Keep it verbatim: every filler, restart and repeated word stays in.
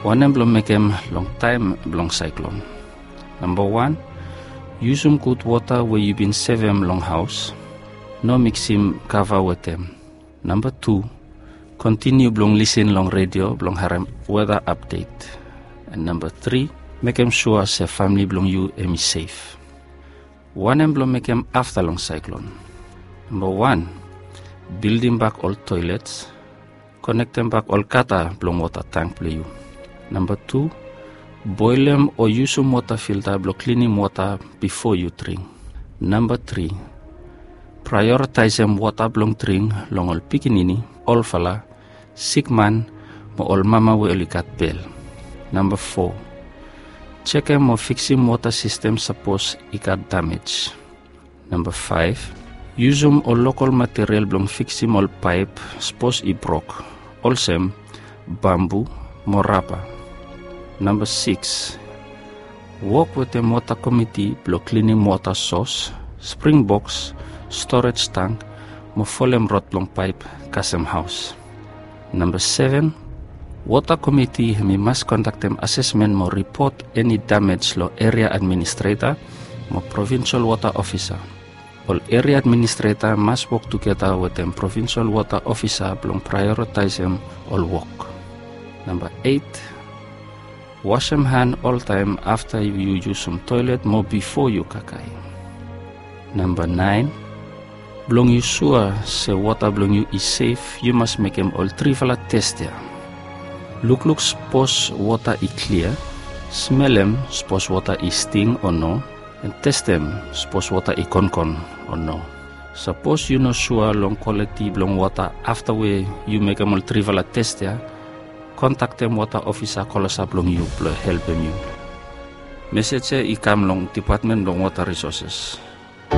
One em blong make em long time blong cyclone. Number one, use some good water where you been save em long house. No mix him cover with them. Number two, continue blong listen long radio blong harem weather update. And number three, make em sure say family blong you em is safe. One em blong make em after long cyclone. Number one, building back all toilets, connect them back all kata blong water tank play you. Number two, boil them or use some water filter blong cleaning water before you drink. Number three, prioritize them water blong drink long all pikinini, all fala, sick man, mo all mama we only got bell. Number four, check them or fixing water system suppose it got damage. Number five, use them or local material blong fixing all pipe suppose it broke. Also, bamboo, morapa. Number six, work with the water committee blong cleaning water source, spring box, storage tank, mo folem rot blong pipe, custom house. Number seven, water committee me must conduct them assessment mo report any damage lo area administrator mo provincial water officer. All area administrator must work together with them provincial water officer blong prioritize them all work. Number eight, wash them hand all time after you use some toilet more before you kakai. Number nine, blong you sure say water blong you is safe, you must make them all trivala test there. Look look suppose water is clear, smell them suppose water is sting or no, and test them suppose water is con con or no. Suppose you know sure long quality blong water after we you make them all trivala test there, contact them water officer call us up long you help them you. Message i come long Department of Water Resources.